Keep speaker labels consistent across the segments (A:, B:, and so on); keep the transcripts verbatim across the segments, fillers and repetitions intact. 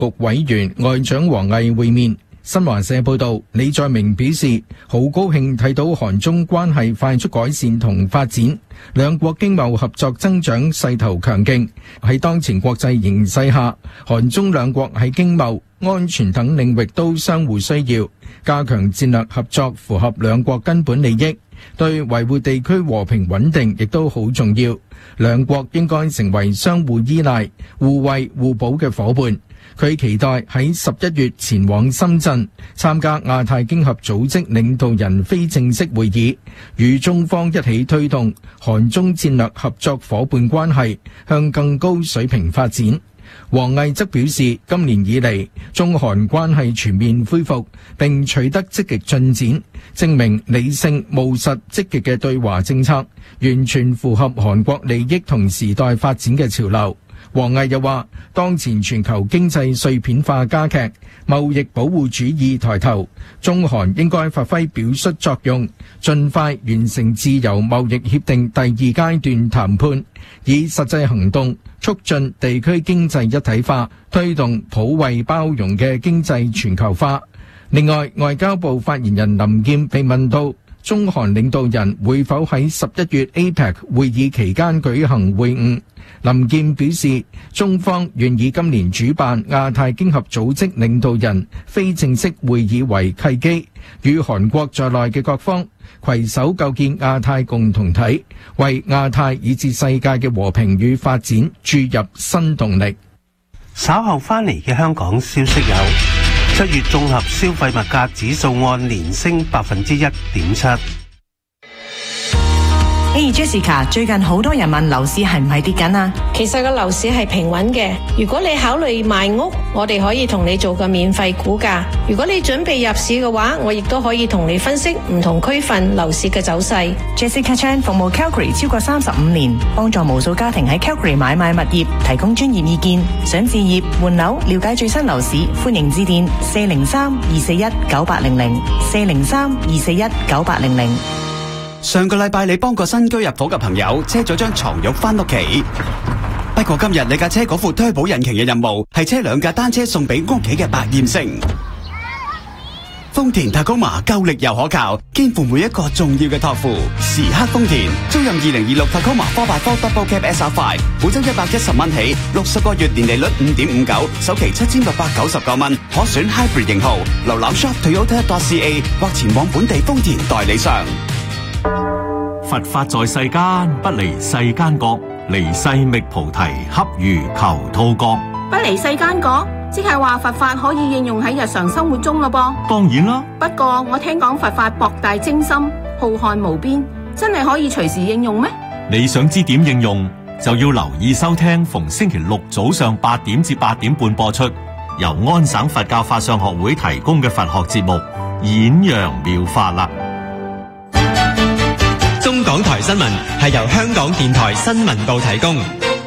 A: 局委員外長王毅會面。新華社報道，李在明表示好高興睇到韓中關係快速改善同發展，兩國經貿合作增長勢頭強勁。喺當前國際形勢下，韓中兩國喺經貿、安全等領域都相互需要，加強戰略合作符合兩國根本利益，對維護地區和平穩定亦都好重要。兩國應該成為相互依賴、互惠互補嘅夥伴。佢期待喺十一月前往深圳參加亞太經合組織領導人非正式會議，與中方一起推動韓中戰略合作夥伴關係向更高水平發展。王毅則表示，今年以嚟，中韓關係全面恢復並取得積極進展，證明理性務實積極嘅對華政策完全符合韓國利益同時代發展嘅潮流。王毅又話，當前全球經濟碎片化加劇，貿易保護主義抬頭，中韓應該發揮表率作用，盡快完成自由貿易協定第二階段談判，以實際行動促進地區經濟一體化，推動普惠包容嘅經濟全球化。另外，外交部發言人林劍被問到中韓領導人會否喺十一月 A P E C 會議期間舉行會晤，林劍表示，中方願以今年主辦亞太經合組織領導人非正式會議為契機，與韓國在內嘅各方攜手構建亞太共同體，為亞太以至世界嘅和平與發展注入新動力。
B: 稍後翻嚟嘅香港消息有，七月綜合消費物價指數按年升百分之一點七。
C: Hey Jessica， 最近好多人問樓市係唔係跌緊啊？
D: 其實個樓市係平穩嘅。如果你考慮賣屋，我哋可以同你做個免費估價。如果你準備入市嘅話，我亦都可以同你分析唔同區份樓市嘅走勢。
C: Jessica Chan 服務 Calgary 超過三十五年，幫助無數家庭喺 Calgary 買賣物業，提供專業意見。想置業換樓，了解最新樓市，歡迎致電四零三二四一九八零零四零三二四一九八零零。
E: 上個禮拜你幫個新居入伙嘅朋友車咗張床褥返屋企，不過今日你架車嗰副推保引擎嘅任務係車兩架單車送俾屋企嘅百厭星。豐田塔高馬夠力又可靠，肩負每一個重要嘅託付。時刻豐田，租任二零二六塔高馬 four by four Double Cab S R five， 每周一百一十蚊起，六十個月年利率五點五九，首期七千六百九十九蚊，可選 Hybrid 型號。瀏覽 shop toyota dot c a 或前往本地豐田代理商。
F: 佛法在世間，不離世間覺，離世覓菩提，恰如求兔角。
G: 不離世間覺，即係話佛法可以應用喺日常生活中咯噃。
F: 當然啦，
G: 不過我聽講佛法博大精深，浩瀚無邊，真係可以隨時應用咩？
F: 你想知點應用，就要留意收聽逢星期六早上八點至八點半播出，由安省佛教法相學會提供嘅佛學節目《演揚妙法》啦。
H: 中港台新聞係由香港電台新聞部提供。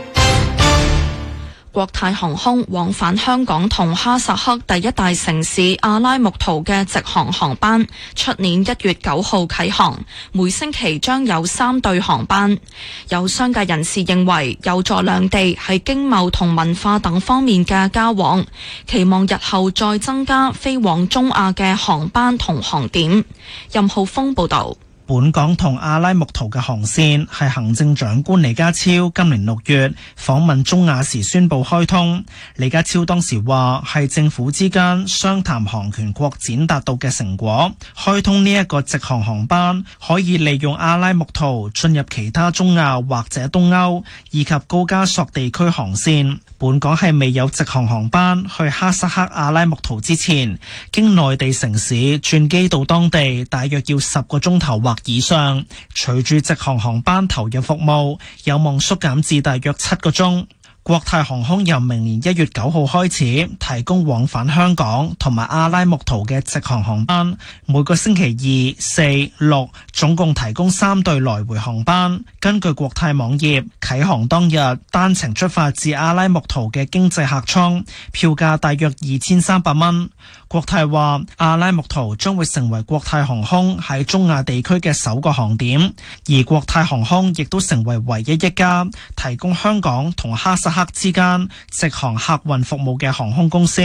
I: 國泰航空往返香港同哈薩克第一大城市阿拉木圖嘅直航航班，出年一月九號啟航，每星期將有三對航班。有商界人士認為有助兩地喺經貿同文化等方面嘅交往，期望日後再增加飛往中亞嘅航班同航點。任浩峰報道。
J: 本港同阿拉木圖嘅航線係行政長官李家超今年六月訪問中亞時宣布開通。李家超當時話係政府之間商談航權擴展達到嘅成果。開通呢一個直航航班可以利用阿拉木圖進入其他中亞或者東歐以及高加索地區航線。本港係未有直航航班去哈薩克阿拉木圖之前，經內地城市轉機到當地大約要十個鐘頭或以上。隨住直航航班投入服務，有望縮減至大約七個鐘。國泰航空由明年一月九號開始提供往返香港同埋阿拉木圖嘅直航航班，每個星期二、四、六總共提供三對來回航班。根據國泰網頁，啟航當日單程出發至阿拉木圖嘅經濟客艙票價大約二千三百蚊。國泰話阿拉木圖將會成為國泰航空喺中亞地區嘅首個航點，而國泰航空亦都成為唯一一家提供香港同哈薩克之間直航客運服務嘅航空公司。